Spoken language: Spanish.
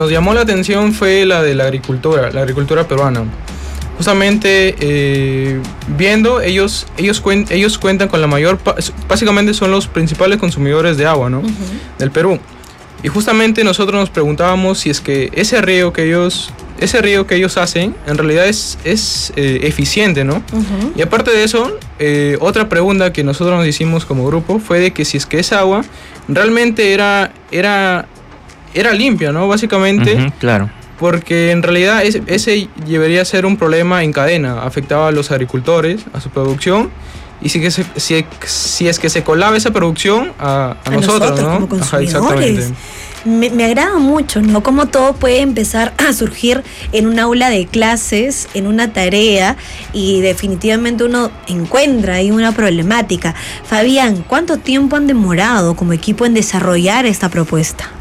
Nos llamó la atención fue la de la agricultura peruana. Justamente viendo, ellos cuentan con la básicamente son los principales consumidores de agua, ¿no? Del Perú. Y justamente nosotros nos preguntábamos si es que ese riego que ellos hacen en realidad es eficiente, ¿no? Y aparte de eso, otra pregunta que nosotros nos hicimos como grupo fue de que si es que esa agua realmente era limpia, ¿no? Básicamente. Claro. Porque en realidad ese debería ser un problema en cadena, afectaba a los agricultores, a su producción, y si es que se colaba esa producción a nosotros, ¿no? Como consumidores. Me agrada mucho, ¿no? Cómo todo puede empezar a surgir en un aula de clases, en una tarea, y definitivamente uno encuentra ahí una problemática. Fabián, ¿cuánto tiempo han demorado como equipo en desarrollar esta propuesta?